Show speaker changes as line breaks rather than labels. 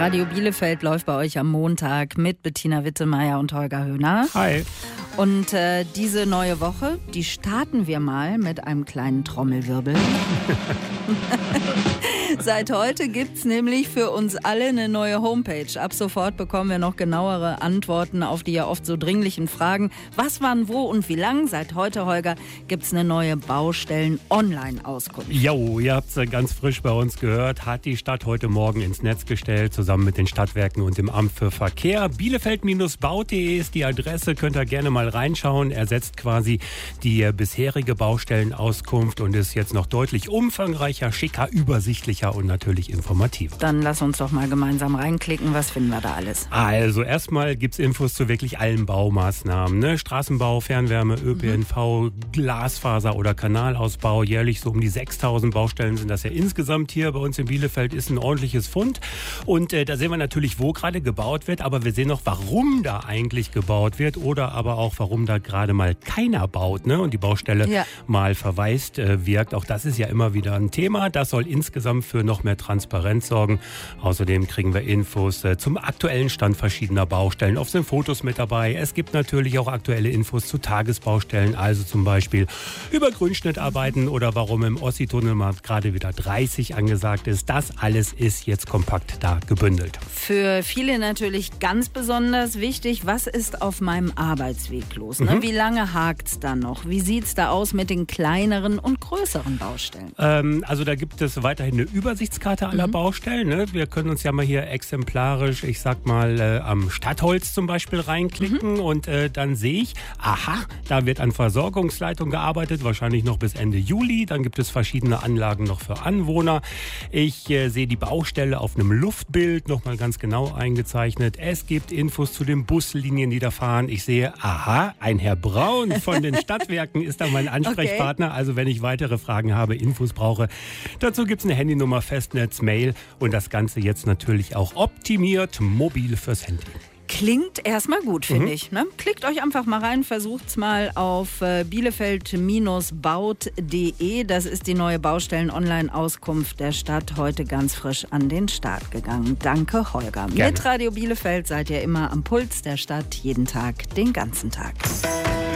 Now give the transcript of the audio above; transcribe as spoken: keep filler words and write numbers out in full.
Radio Bielefeld läuft bei euch am Montag mit Bettina Wittemeyer und Holger Höhner.
Hi.
Und äh, diese neue Woche, die starten wir mal mit einem kleinen Trommelwirbel. Seit heute gibt's nämlich für uns alle eine neue Homepage. Ab sofort bekommen wir noch genauere Antworten auf die ja oft so dringlichen Fragen. Was, wann, wo und wie lang? Seit heute, Holger, gibt's eine neue Baustellen-Online-Auskunft.
Jo, ihr habt's ganz frisch bei uns gehört, hat die Stadt heute Morgen ins Netz gestellt, zusammen mit den Stadtwerken und dem Amt für Verkehr. Bielefeld Baut punkt de ist die Adresse, könnt ihr gerne mal reinschauen. Ersetzt quasi die bisherige Baustellenauskunft und ist jetzt noch deutlich umfangreicher, schicker, übersichtlicher und natürlich informativer.
Dann lass uns doch mal gemeinsam reinklicken. Was finden wir da alles?
Also erstmal gibt's Infos zu wirklich allen Baumaßnahmen. Ne? Straßenbau, Fernwärme, Ö P N V, mhm. Glasfaser oder Kanalausbau. Jährlich so um die sechstausend Baustellen sind das ja insgesamt hier bei uns in Bielefeld. Ist ein ordentliches Fund. Und äh, da sehen wir natürlich, wo gerade gebaut wird. Aber wir sehen noch, warum da eigentlich gebaut wird. Oder aber auch, warum da gerade mal keiner baut. Ne? Und die Baustelle ja. mal verwaist äh, wirkt. Auch das ist ja immer wieder ein Thema. Das soll insgesamt für noch mehr Transparenz sorgen. Außerdem kriegen wir Infos äh, zum aktuellen Stand verschiedener Baustellen. Oft sind Fotos mit dabei. Es gibt natürlich auch aktuelle Infos zu Tagesbaustellen, also zum Beispiel über Grünschnittarbeiten oder warum im Ossi-Tunnel mal gerade wieder dreißig angesagt ist. Das alles ist jetzt kompakt da gebündelt.
Für viele natürlich ganz besonders wichtig, was ist auf meinem Arbeitsweg los? Ne? Mhm. Wie lange hakt's da noch? Wie sieht's da aus mit den kleineren und größeren Baustellen?
Ähm, also da gibt es weiterhin eine Übersichtskarte aller mhm. Baustellen. Ne? Wir können uns ja mal hier exemplarisch, ich sag mal, äh, am Stadtholz zum Beispiel reinklicken mhm. und äh, dann sehe ich, aha, da wird an Versorgungsleitung gearbeitet, wahrscheinlich noch bis Ende Juli. Dann gibt es verschiedene Anlagen noch für Anwohner. Ich äh, sehe die Baustelle auf einem Luftbild nochmal ganz genau eingezeichnet. Es gibt Infos zu den Buslinien, die da fahren. Ich sehe, aha, ein Herr Braun von den Stadtwerken ist da mein Ansprechpartner. Okay. Also wenn ich weitere Fragen habe, Infos brauche. Dazu gibt es eine Handynummer, Festnetz, Mail und das Ganze jetzt natürlich auch optimiert, mobil fürs Handy.
Klingt erstmal gut, finde
mhm.
ich. Ne? Klickt euch einfach mal rein, versucht's mal auf äh, Bielefeld Baut punkt de. Das ist die neue Baustellen-Online-Auskunft der Stadt, heute ganz frisch an den Start gegangen. Danke, Holger.
Gerne.
Mit Radio Bielefeld seid ihr immer am Puls der Stadt, jeden Tag, den ganzen Tag.